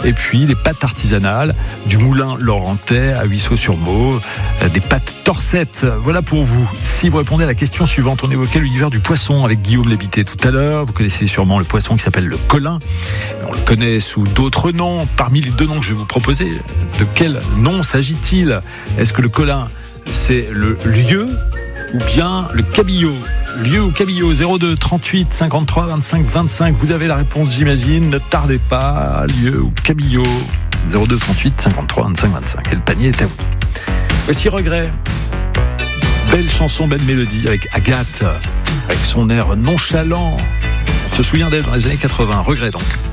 Et puis des pâtes artisanales du moulin Laurentais à Huisseau-sur-Meaux, des pâtes Torcette. Voilà pour vous. Si vous répondez à la question suivante, on évoquait l'univers du poisson avec Guillaume Lébité tout à l'heure. Vous connaissez sûrement le poisson qui s'appelle le colin. On le connaît sous d'autres noms. Parmi les deux noms que je vais vous proposer, de quel nom s'agit-il ? Est-ce que le colin, c'est le lieu ou bien le cabillaud ? Lieu ou cabillaud ? 02 38 53 25 25. Vous avez la réponse, j'imagine. Ne tardez pas. Lieu ou cabillaud ? 02 38 53 25 25. Et le panier est à vous. Voici Regret. Belle chanson, belle mélodie avec Agathe, avec son air nonchalant. On se souvient d'elle dans les années 80. Regret donc.